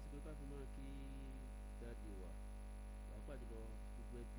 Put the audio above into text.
pé ká fi máa kí dáàdi wa pàápàá jùlọ gbogbo ẹbí